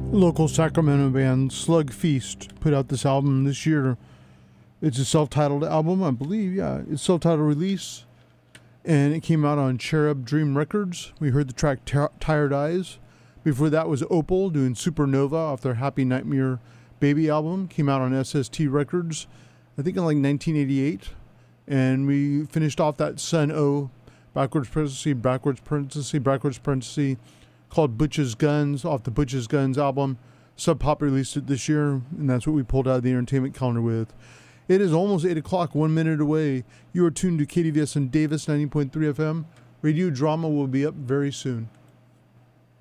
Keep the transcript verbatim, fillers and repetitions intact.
Local Sacramento band Slug Feast put out this album this year. It's a self-titled album, I believe. Yeah, it's self-titled release, and it came out on Cherub Dream Records. We heard the track T- Tired Eyes. Before that was Opal doing Supernova off their Happy Nightmare Baby album. Came out on S S T Records, I think in like nineteen eighty-eight. And we finished off that Sun O, backwards parenthesis, backwards parenthesis, backwards parenthesis, called Butch's Guns off the Butch's Guns album. Sub Pop released it this year, and that's what we pulled out of the entertainment calendar with. It is almost eight o'clock, one minute away. You are tuned to K D V S and Davis ninety point three F M. Radio Drama will be up very soon.